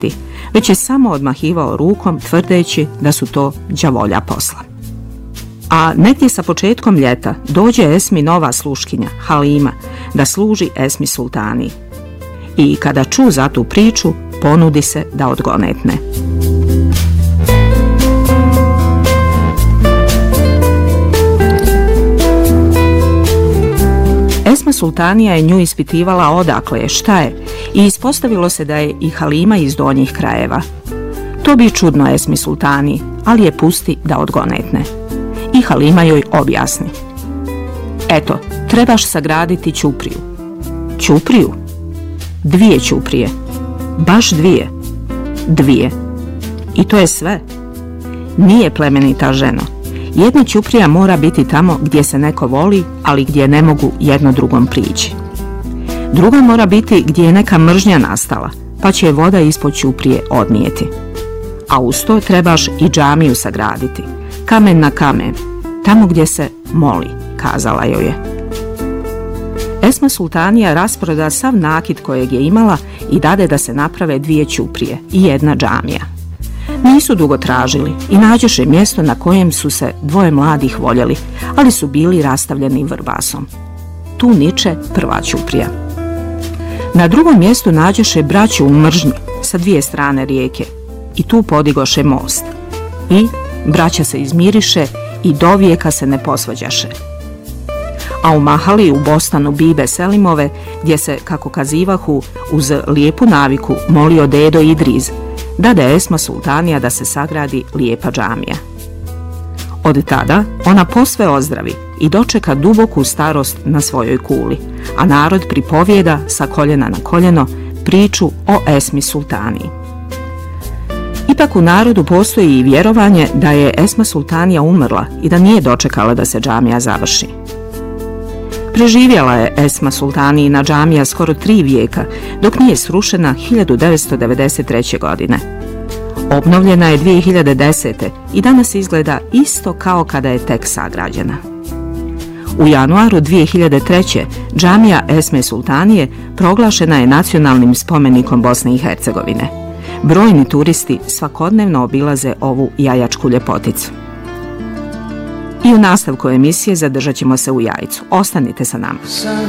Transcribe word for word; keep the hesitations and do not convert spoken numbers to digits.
već je samo odmahivao rukom tvrdeći da su to đavolja posla. A negdje sa početkom ljeta dođe Esmi nova sluškinja, Halima, da služi Esmi sultaniji. I kada ču za tu priču, ponudi se da odgonetne. Esma sultanija je nju ispitivala odakle je, šta je, i ispostavilo se da je i Halima iz donjih krajeva. To bi čudno Esmi sultaniji, ali je pusti da odgonetne. I Halima joj objasni. Eto, trebaš sagraditi ćupriju. Ćupriju? Dvije ćuprije. Baš dvije. Dvije. I to je sve. Nije, plemenita ženo. Jedna ćuprija mora biti tamo gdje se neko voli, ali gdje ne mogu jedno drugom prići. Druga mora biti gdje je neka mržnja nastala, pa će je voda ispod ćuprije odnijeti. A uz to trebaš i džamiju sagraditi. Kamen na kamen, tamo gdje se moli, kazala joj je. Esma sultanija rasproda sav nakit kojeg je imala i dade da se naprave dvije ćuprije i jedna džamija. Nisu dugo tražili i nađoše mjesto na kojem su se dvoje mladih voljeli, ali su bili rastavljeni vrbasom. Tu niče prva ćuprija. Na drugom mjestu nađoše braću u mržnji sa dvije strane rijeke i tu podigoše most. I braća se izmiriše i do vijeka se ne posvađaše. A u Mahali, u Bostanu Bibe Selimove, gdje se, kako kazivahu, uz lijepu naviku molio dedo Idriz, dade Esma sultanija da se sagradi lijepa džamija. Od tada ona posve ozdravi i dočeka duboku starost na svojoj kuli, a narod pripovijeda sa koljena na koljeno priču o Esmi sultaniji. Ipak u narodu postoji i vjerovanje da je Esma sultanija umrla i da nije dočekala da se džamija završi. Preživjela je Esma sultanijina džamija skoro tri vijeka, dok nije srušena hiljadu devetsto devedeset treće. godine. Obnovljena je dvije hiljade desete. i danas izgleda isto kao kada je tek sagrađena. U januaru dvije hiljade treće. džamija Esme sultanije proglašena je nacionalnim spomenikom Bosne i Hercegovine. Brojni turisti svakodnevno obilaze ovu jajačku ljepoticu. I u nastavku emisije zadržat ćemo se u Jajcu. Ostanite sa nama.